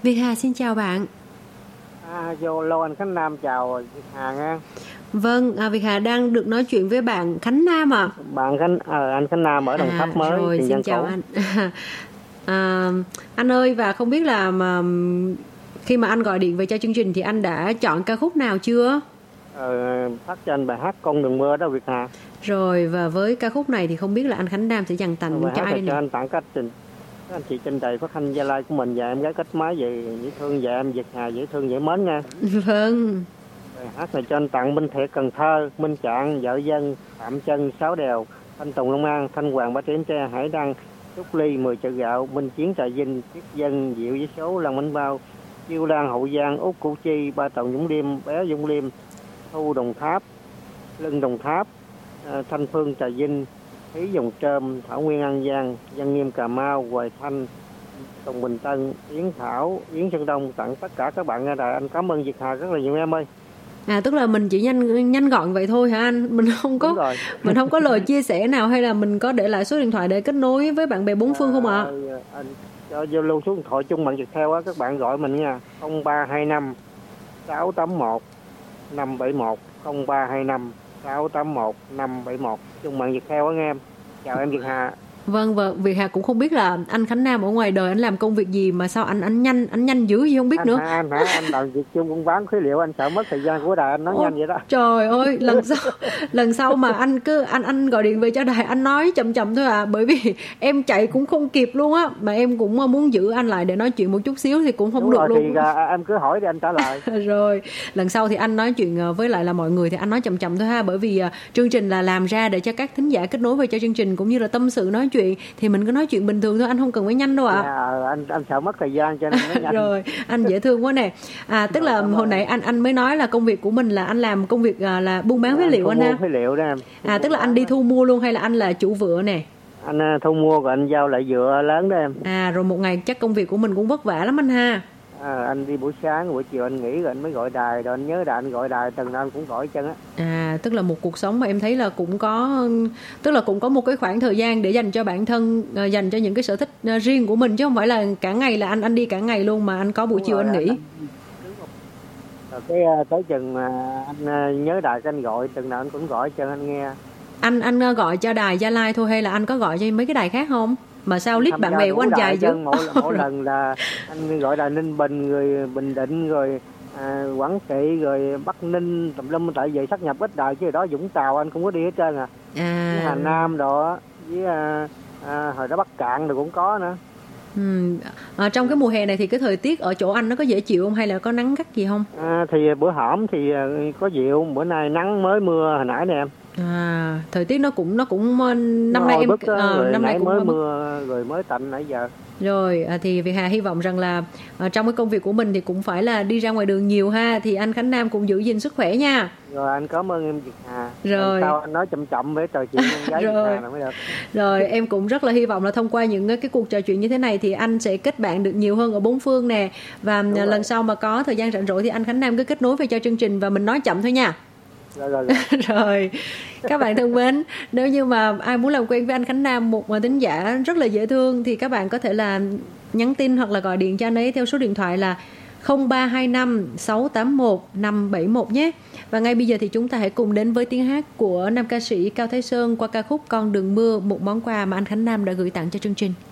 Việt Hà xin chào bạn. Lô anh Khánh Nam chào Việt Hà nha. Vâng, Việt Hà đang được nói chuyện với bạn Khánh Nam ạ. Anh Khánh Nam ở Đồng Tháp mới. Rồi, xin chào anh. Anh ơi, và không biết là khi mà anh gọi điện về cho chương trình thì anh đã chọn ca khúc nào chưa? Phát cho anh bài hát Con Đường Mưa đó Việt Hà. Rồi, và với ca khúc này thì không biết là anh Khánh Nam sẽ dành tặng cho ai cho anh tặng các anh chị trên đài phát thanh Gia Lai của mình và em gái kết máy về dễ thương và em Việt Hà dễ thương dễ mến nha. Vâng. Bài hát này cho anh tặng Minh Thiệt Cần Thơ, Minh Trạng Vợ Dân, Phạm Chân Sáu Đèo, Thanh Tùng Long An, Thanh Hoàng Ba Triển Tre, Hải Đăng, Trúc Ly 10 chợ gạo, Minh Chiến Trà Vinh, Tiết Dân Diệu với số Lăng Bánh Bao, Chiêu Lan Hậu Giang, Út Củ Chi, Ba Tàu Dũng Liêm, Bé Dũng Liêm, Thu Đồng Tháp, Lưng Đồng Tháp, Thanh Phương Trà Vinh, Thí Dòng Trơm, Thảo Nguyên An Giang, Văn Nghiêm Cà Mau, Hoài Thanh, Tùng Bình Tân, Yến Thảo, Yến Sơn Đông, tặng tất cả các bạn nghe đài. Anh cảm ơn Việt Hà rất là nhiều em ơi. Tức là mình chỉ nhanh gọn vậy thôi hả anh? Mình không có lời chia sẻ nào hay là mình có để lại số điện thoại để kết nối với bạn bè bốn phương không ạ? Anh cho Zalo số điện thoại chung bằng Viettel á, các bạn gọi mình nha. 0325 681 571 0325 681 571 chung bằng Viettel á nghe em. Chào em Việt Hà. Vâng, Việt Hà cũng không biết là anh Khánh Nam ở ngoài đời anh làm công việc gì mà sao anh nhanh dữ gì không biết nữa. Anh làm việc chung buôn bán phế liệu, anh sợ mất thời gian của đài, anh nói nhanh vậy đó. Trời ơi, lần sau mà anh gọi điện về cho đài anh nói chậm thôi bởi vì em chạy cũng không kịp luôn á, mà em cũng muốn giữ anh lại để nói chuyện một chút xíu thì cũng không đúng được rồi, luôn. Thì em cứ hỏi để anh trả lời. Rồi, lần sau thì anh nói chuyện với lại là mọi người thì anh nói chậm thôi ha, bởi vì chương trình là làm ra để cho các thính giả kết nối về cho chương trình cũng như là tâm sự nói chuyện thì mình cứ nói chuyện bình thường thôi, anh không cần phải nhanh đâu ạ. Anh sợ mất thời gian cho nên nói nhanh. Rồi, anh dễ thương quá nè. Tức là hồi nãy anh mới nói là công việc của mình là anh làm công việc là buôn bán phế liệu anh ha. Phế liệu đó em. Tức là anh đi thu mua luôn hay là anh là chủ vựa nè? Anh thu mua rồi anh giao lại vựa lớn đó em. Rồi một ngày chắc công việc của mình cũng vất vả lắm anh ha. Anh đi buổi sáng, buổi chiều anh nghỉ rồi anh mới gọi đài, rồi anh nhớ đài anh gọi đài, tuần nào anh cũng gọi chân á. Tức là một cuộc sống mà em thấy là cũng có một cái khoảng thời gian để dành cho bản thân, dành cho những cái sở thích riêng của mình chứ không phải là cả ngày là anh đi cả ngày luôn mà anh có buổi chiều anh nghỉ. Rồi cái tới chừng mà anh nhớ đài anh gọi, tuần nào anh cũng gọi chân anh nghe. Anh gọi cho đài Gia Lai thôi hay là anh có gọi cho mấy cái đài khác không? Mà sao list bạn bè của anh dài dữ? Mỗi lần là anh gọi đài Ninh Bình, rồi Bình Định, rồi Quảng Trị, rồi Bắc Ninh, tùm lum, tại vì sáp nhập ít đài chứ đó Vũng Tàu anh không có đi hết trơn với Hà Nam đó, với hồi đó Bắc Cạn rồi cũng có nữa. Trong cái mùa hè này thì cái thời tiết ở chỗ anh nó có dễ chịu không hay là có nắng gắt gì không? Thì bữa hổm thì có dịu, bữa nay nắng mới mưa hồi nãy nè em. Thời tiết nó cũng năm nay em năm nay cũng mới mưa rồi mới tạnh nãy giờ. Rồi thì Việt Hà hy vọng rằng là trong cái công việc của mình thì cũng phải là đi ra ngoài đường nhiều ha, thì anh Khánh Nam cũng giữ gìn sức khỏe nha. Rồi anh cảm ơn em Việt Hà. Rồi sao anh nói chậm với trò chuyện con gái Việt Hà là mới được. Rồi em cũng rất là hy vọng là thông qua những cái cuộc trò chuyện như thế này thì anh sẽ kết bạn được nhiều hơn ở bốn phương nè, và lần sau mà có thời gian rảnh rỗi thì anh Khánh Nam cứ kết nối về cho chương trình và mình nói chậm thôi nha. Rồi các bạn thân mến, nếu như mà ai muốn làm quen với anh Khánh Nam, một thính giả rất là dễ thương, thì các bạn có thể là nhắn tin hoặc là gọi điện cho anh ấy theo số điện thoại là 0325 681 571 nhé. Và ngay bây giờ thì chúng ta hãy cùng đến với tiếng hát của nam ca sĩ Cao Thái Sơn qua ca khúc Con Đường Mưa, một món quà mà anh Khánh Nam đã gửi tặng cho chương trình.